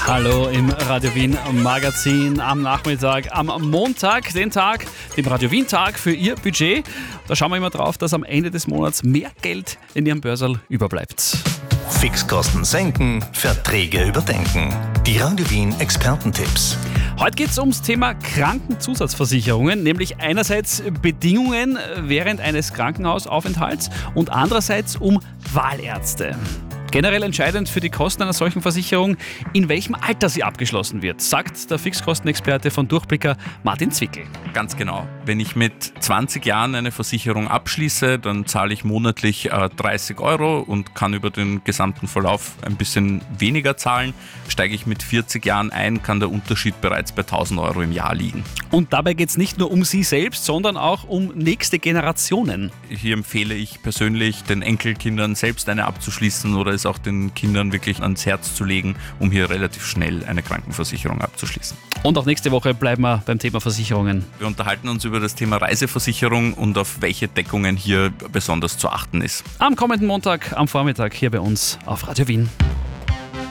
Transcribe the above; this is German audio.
Hallo im Radio Wien Magazin am Nachmittag, am Montag, den Tag, dem Radio Wien Tag für Ihr Budget. Da schauen wir immer drauf, dass am Ende des Monats mehr Geld in Ihrem Börserl überbleibt. Fixkosten senken, Verträge überdenken. Die Radio Wien Expertentipps. Heute geht es ums Thema Krankenzusatzversicherungen, nämlich einerseits Bedingungen während eines Krankenhausaufenthalts und andererseits um Wahlärzte. Generell entscheidend für die Kosten einer solchen Versicherung, in welchem Alter sie abgeschlossen wird, sagt der Fixkostenexperte von Durchblicker Martin Zwickel. Ganz genau. Wenn ich mit 20 Jahren eine Versicherung abschließe, dann zahle ich monatlich 30 € und kann über den gesamten Verlauf ein bisschen weniger zahlen. Steige ich mit 40 Jahren ein, kann der Unterschied bereits bei 1.000 € im Jahr liegen. Und dabei geht es nicht nur um Sie selbst, sondern auch um nächste Generationen. Hier empfehle ich persönlich, den Enkelkindern selbst eine abzuschließen oder es auch den Kindern wirklich ans Herz zu legen, um hier relativ schnell eine Krankenversicherung abzuschließen. Und auch nächste Woche bleiben wir beim Thema Versicherungen. Wir unterhalten uns über das Thema Reiseversicherung und auf welche Deckungen hier besonders zu achten ist. Am kommenden Montag, am Vormittag hier bei uns auf Radio Wien.